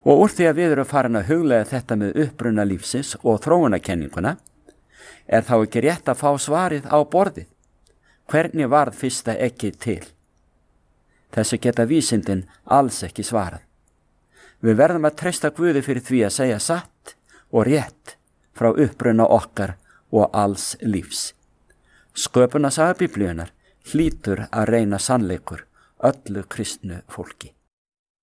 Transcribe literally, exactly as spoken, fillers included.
Og úr því að við erum farin að huglega þetta með uppruna lífsins og þróunarkenninguna, er þá ekki rétt að fá svarið á borðið. Hvernig varð fyrsta eggið til? Þessu geta vísindin alls ekki svarað. Við verðum að treysta Guði fyrir því að segja satt og rétt frá uppruna okkar og alls lífs. Sköpunarsaga Biblíunnar hlýtur að reyna sannleikur öllu kristnu fólki.